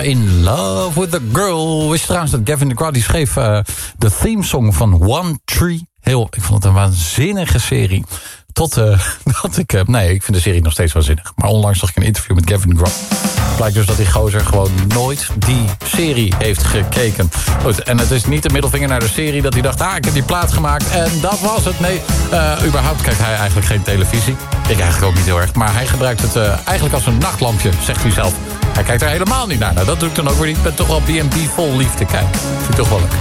In Love with a Girl. Wist je trouwens dat Gavin DeGraw die schreef de themesong van One Tree Hill. Ik vond het een waanzinnige serie. Ik vind de serie nog steeds waanzinnig. Maar onlangs zag ik een interview met Gavin DeGraw. Blijkt dus dat die gozer gewoon nooit die serie heeft gekeken. Goed, en het is niet de middelvinger naar de serie dat hij dacht, ik heb die plaat gemaakt en dat was het. Nee, überhaupt kijkt hij eigenlijk geen televisie. Ik eigenlijk ook niet heel erg. Maar hij gebruikt het eigenlijk als een nachtlampje, zegt hij zelf. Hij kijkt er helemaal niet naar. Nou, dat doe ik dan ook weer niet. Ik ben toch wel B&B vol liefde kijken. Vind ik toch wel leuk.